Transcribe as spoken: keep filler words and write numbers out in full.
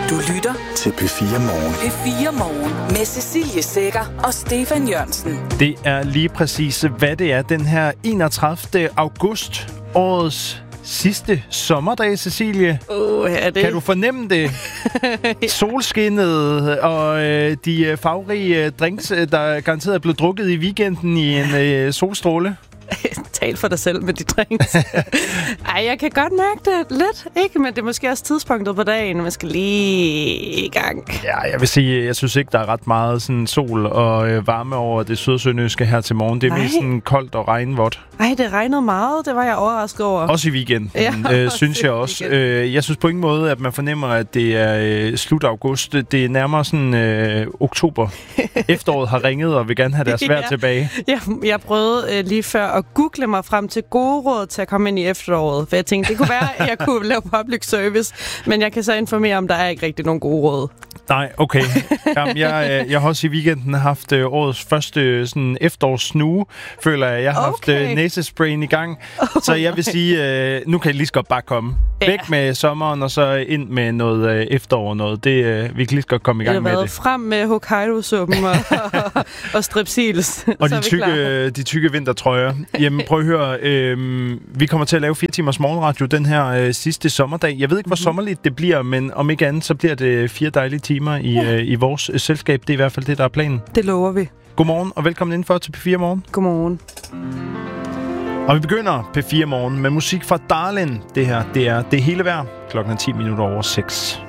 Du lytter til P fire Morgen. P fire Morgen med Cecilie Sækker og Stefan Jørgensen. Det er lige præcis, hvad det er den her enogtredivte august, årets sidste sommerdag, Cecilie. Uh, er det? Kan du fornemme det? Solskinnet og øh, de farverige drinks, der garanteret er blevet drukket i weekenden i en øh, solstråle. Tal for dig selv med de drinks. Ej, jeg kan godt mærke det lidt, ikke? Men det er måske også tidspunktet på dagen, man skal lige i gang. Ja, jeg vil sige, jeg synes ikke, der er ret meget sådan sol og øh, varme over det sydsønderjyske her til morgen. Det er mest sådan koldt og regnvådt. Ej, det regnede meget. Det var jeg overrasket over. Også i weekenden, ja, øh, synes jeg også. Øh, jeg synes på ingen måde, at man fornemmer, at det er øh, slut august. Det er nærmere sådan øh, oktober. Efteråret har ringet og vil gerne have deres vejr ja. tilbage. Jeg, jeg prøvede øh, lige før at google mig frem til gode råd til at komme ind i efteråret. For jeg tænkte, det kunne være, at jeg kunne lave public service. Men jeg kan så informere om, der er ikke rigtig nogen gode råd. Nej, okay. Jamen, jeg, jeg har også i weekenden haft øh, årets første sådan, efterårssnue, føler jeg. Jeg har okay. haft øh, næsesprayen i gang. Oh, så jeg vil sige, øh, nu kan jeg lige så godt bare komme. Ja. Væk med sommeren, og så ind med noget øh, efterår noget. Det, øh, vi kan lige så godt komme i gang med det. Frem med Hokkaido-suppen og, og, og strepsils. Og de tykke, de tykke vintertrøjer. Jamen prøv at høre, øh, vi kommer til at lave fire timers morgenradio den her øh, sidste sommerdag. Jeg ved ikke, hvor mm-hmm. sommerligt det bliver, men om ikke andet, så bliver det fire dejlige timer i, ja. øh, i vores øh, selskab. Det er i hvert fald det, der er planen. Det lover vi. Godmorgen og velkommen indenfor til P fire Morgen. Godmorgen. Og vi begynder P fire Morgen med musik fra Darlin. Det her, det er det hele værd. Klokken er ti minutter over seks.